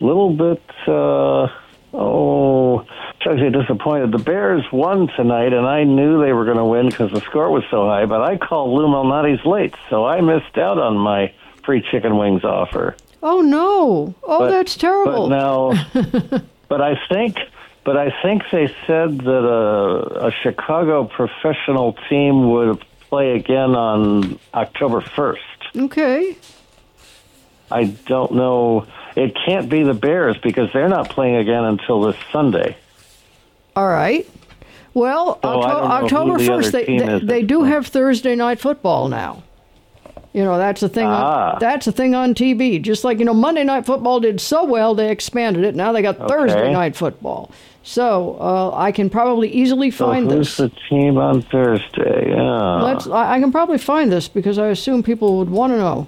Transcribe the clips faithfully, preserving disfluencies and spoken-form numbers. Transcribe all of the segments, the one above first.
little bit, uh, oh, actually disappointed. The Bears won tonight, and I knew they were going to win because the score was so high, but I called Lou Malnati's late, so I missed out on my free chicken wings offer. Oh, no. Oh, but, that's terrible. But now, but I think... But I think they said that a, a Chicago professional team would play again on October first. Okay. I don't know. It can't be the Bears because they're not playing again until this Sunday. All right. Well, so Octo- October the first, they, they, they do have Thursday night football now. You know, that's a thing. Ah. On, that's a thing on T V. Just like, you know, Monday Night Football did so well, they expanded it. Now they got okay. Thursday Night Football. So uh, I can probably easily find so this. Who's the team on Thursday? Yeah. Let's. I, I can probably find this because I assume people would want to know.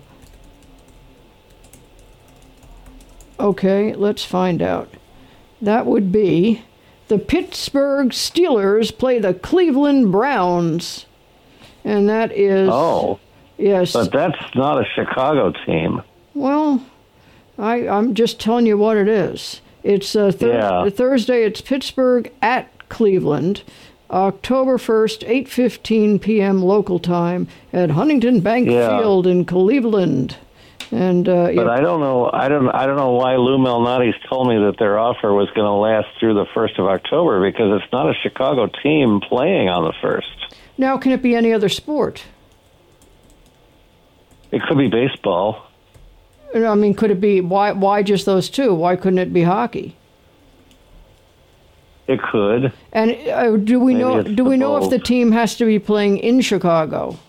Okay, let's find out. That would be the Pittsburgh Steelers play the Cleveland Browns, and that is. Oh. Yes. But that's not a Chicago team. Well, I, I'm just telling you what it is. It's uh, thir- yeah. Thursday, it's Pittsburgh at Cleveland, October first, eight fifteen p.m. local time at Huntington Bank yeah. Field in Cleveland. And uh, But yeah. I don't know I don't I don't know why Lou Malnati's told me that their offer was going to last through the first of October because it's not a Chicago team playing on the first. Now, can it be any other sport? It could be baseball. I mean, could it be, why why just those two? Why couldn't it be hockey? It could. And uh, do we Maybe know it's do we know both. if the team has to be playing in Chicago?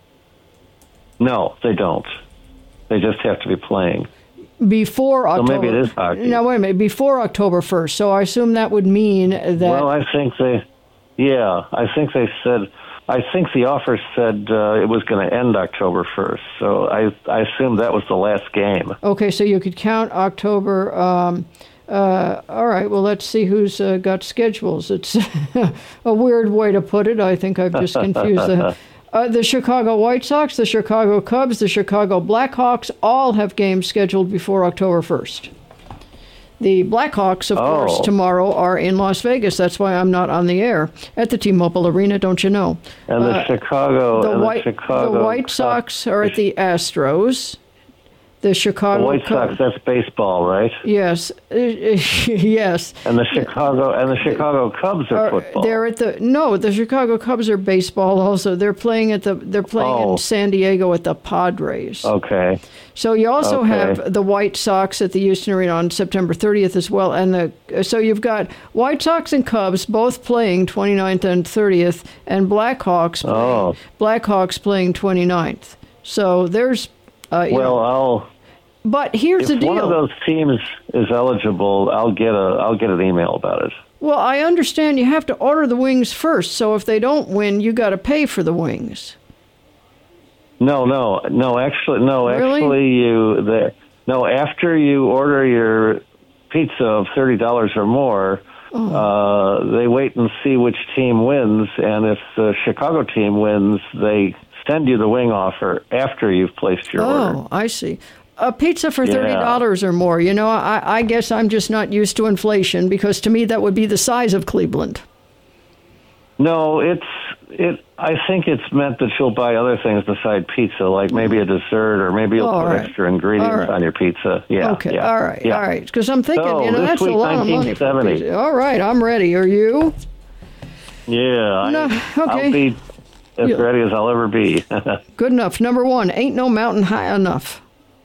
No, they don't. They just have to be playing. Before October. So maybe it is hockey. No, wait a minute. Before October first. So I assume that would mean that... Well, I think they... Yeah, I think they said... I think the offer said uh, it was going to end October first, so I I assumed that was the last game. Okay, so you could count October. Um, uh, all right, well, let's see who's uh, got schedules. It's a weird way to put it. I think I've just confused the... Uh, the Chicago White Sox, the Chicago Cubs, the Chicago Blackhawks all have games scheduled before October first. The Blackhawks, of oh. course, tomorrow are in Las Vegas. That's why I'm not on the air at the T-Mobile Arena, don't you know? And the uh, Chicago the and White, the Chicago the White Sox are at the Astros. The Chicago the White Sox, that's baseball, right? Yes, yes. And the Chicago and the Chicago Cubs are, are football. They're at the no. The Chicago Cubs are baseball. Also, they're playing at the they're playing oh. in San Diego at the Padres. Okay. So you also okay. have the White Sox at the Houston Arena on September thirtieth as well, and the so you've got White Sox and Cubs both playing twenty-ninth and thirtieth, and Blackhawks playing, oh. Blackhawks playing twenty-ninth. So there's uh, well, know, I'll. But here's if the deal. If one of those teams is eligible, I'll get a I'll get an email about it. Well, I understand you have to order the wings first, so if they don't win, you got to pay for the wings. No, no, no. Actually, no. Really? Actually, you the no. After you order your pizza of thirty dollars or more, oh. uh, they wait and see which team wins, and if the Chicago team wins, they send you the wing offer after you've placed your oh, order. Oh, I see. A pizza for thirty dollars yeah. or more. You know, I, I guess I'm just not used to inflation because to me that would be the size of Cleveland. No, it's it. I think it's meant that you'll buy other things beside pizza, like maybe a dessert or maybe you'll all put right. extra ingredients right. on your pizza. Yeah. Okay. Yeah. All right. Yeah. All right. Because I'm thinking, so, you know, this that's week, a lot of money for pizza. All right. I'm ready. Are you? Yeah. No, I, okay. I'll be as yeah. ready as I'll ever be. Good enough. Number one, ain't no mountain high enough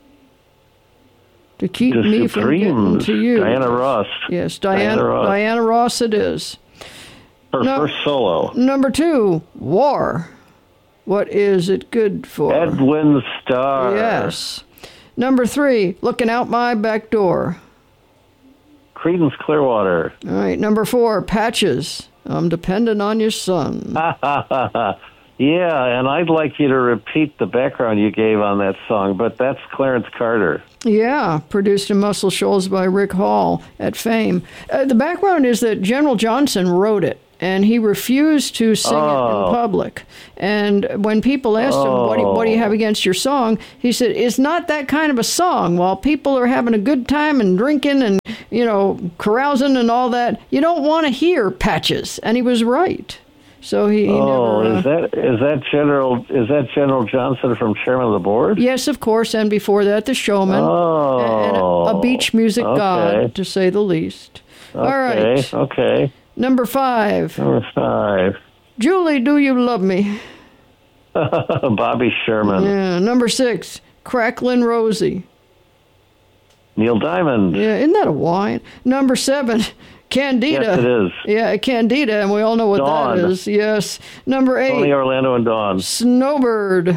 to keep the me from getting to you. Diana Ross. Yes, Diana, Diana Ross. Diana Ross it is. Her no, first solo. Number two, War. What is it good for? Edwin Starr. Yes. Number three, Looking Out My Back Door. Creedence Clearwater. All right. Number four, Patches. I'm dependent on your son. Yeah, and I'd like you to repeat the background you gave on that song, but that's Clarence Carter. Yeah, produced in Muscle Shoals by Rick Hall at Fame. Uh, the background is that General Johnson wrote it, and he refused to sing oh. it in public. And when people asked oh. him, what do, you, what do you have against your song? He said, it's not that kind of a song. While people are having a good time and drinking and you know, carousing and all that, you don't want to hear Patches. And he was right. So he, he oh, never, uh, is that is that General is that General Johnson from Chairman of the Board? Yes, of course, and before that, the Showman, oh, and a, a beach music okay. god, to say the least. Okay, All right, okay. Number five. Number five. Julie, do you love me? Bobby Sherman. Yeah. Number six. Cracklin' Rosie. Neil Diamond. Yeah, isn't that a wine? Number seven. Candida. Yes, it is. Yeah, Candida, and we all know what Dawn. that is. Yes. Number eight. Tony Orlando and Dawn. Snowbird.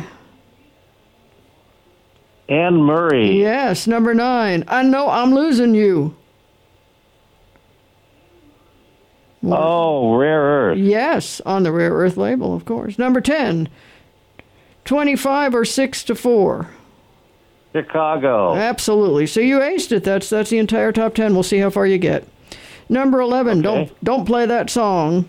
Anne Murray. Yes. Number nine. I Know I'm Losing You. What? Oh, Rare Earth. Yes, on the Rare Earth label, of course. Number ten. twenty-five or six to four. Chicago. Absolutely. So you aced it. That's that's the entire top ten. We'll see how far you get. Number eleven, Okay. don't don't play that song.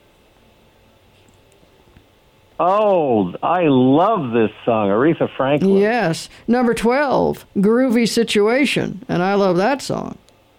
Oh, I love this song, Aretha Franklin. Yes. Number twelve, Groovy Situation, and I love that song.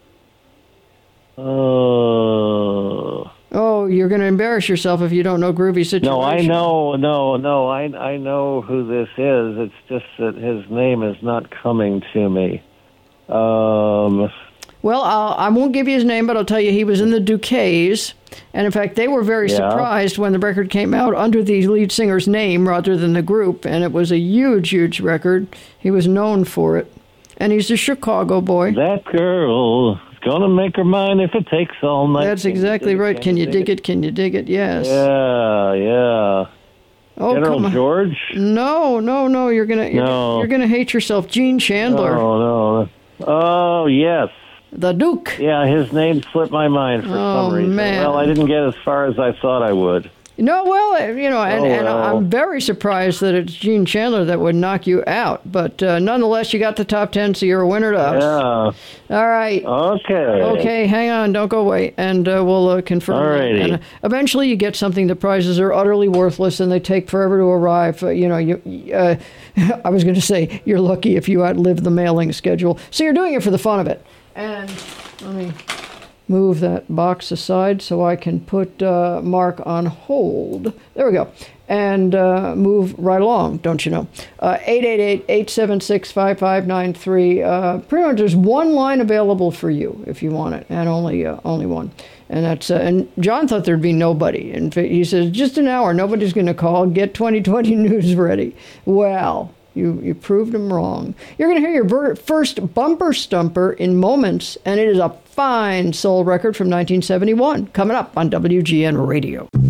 Oh. Oh, you're going to embarrass yourself if you don't know Groovy Situation. No, I know, no, no, I I know who this is. It's just that his name is not coming to me. Um. Well, I'll, I won't give you his name, but I'll tell you he was in the Duquesnes. And in fact, they were very Yeah. surprised when the record came out under the lead singer's name rather than the group. And it was a huge, huge record. He was known for it. And he's a Chicago boy. That girl is gonna make her mind if it takes all night. That's exactly right. Can you dig it? Can you dig it? Yes. Yeah, yeah. Oh, General come on. George? No, no, no. You're gonna you're, No. you're gonna hate yourself. Gene Chandler, Oh, no. Oh, yes. the Duke. Yeah, his name slipped my mind for Oh, some reason. man. Well, I didn't get as far as I thought I would. No, well, uh, you know, and, Oh, and well. I'm very surprised that it's Gene Chandler that would knock you out. But uh, nonetheless, you got the top ten, so you're a winner to us. Yeah. All right. Okay. Okay, hang on. Don't go away. And uh, we'll uh, confirm. that. Alrighty. And uh, eventually you get something. The prizes are utterly worthless and they take forever to arrive. Uh, you know, you. Uh, I was going to say, you're lucky if you outlive the mailing schedule. So you're doing it for the fun of it. And let me move that box aside so I can put uh, Mark on hold. There we go. And uh, move right along, don't you know? Uh, eight eight eight, eight seven six, five five nine three. Uh, pretty much there's one line available for you if you want it, and only uh, only one. And that's uh, and John thought there'd be nobody. And he says, just an hour, nobody's going to call. Get twenty twenty news ready. Well, You you proved him wrong. You're going to hear your ver- first bumper stumper in moments, and it is a fine soul record from nineteen seventy-one coming up on W G N Radio.